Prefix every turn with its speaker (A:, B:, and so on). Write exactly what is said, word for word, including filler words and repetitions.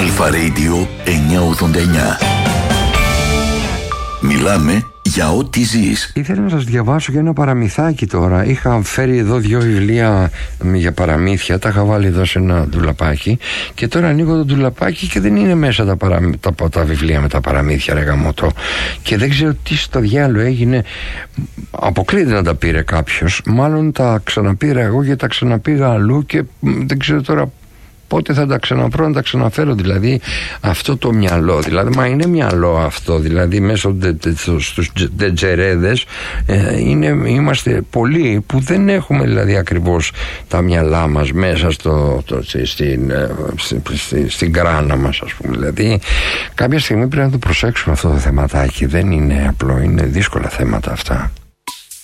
A: Αλφα Radio εννιακόσια ογδόντα εννιά. Μιλάμε για ό,τι ζεις.
B: Ήθελα να σας διαβάσω για ένα παραμυθάκι τώρα. Είχα φέρει εδώ δύο βιβλία για παραμύθια, τα είχα βάλει εδώ σε ένα ντουλαπάκι και τώρα ανοίγω το ντουλαπάκι και δεν είναι μέσα τα, παραμυ... τα, τα βιβλία με τα παραμύθια, ρε γαμώτο. Και δεν ξέρω τι στο διάλογο έγινε. Αποκλείεται να τα πήρε κάποιος. Μάλλον τα ξαναπήρα εγώ και τα ξαναπήγα αλλού και δεν ξέρω τώρα πότε θα τα ξαναπρώ να τα ξαναφέρω. Δηλαδή αυτό το μυαλό, δηλαδή μα είναι μυαλό αυτό, δηλαδή μέσω στους ντετζερέδες ε, είναι, είμαστε πολλοί που δεν έχουμε δηλαδή ακριβώς τα μυαλά μας μέσα στο, το, στην, στην, στην, στην κράνα μας, ας πούμε. Δηλαδή κάποια στιγμή πρέπει να το προσέξουμε αυτό το θεματάκι, δεν είναι απλό, είναι δύσκολα θέματα αυτά.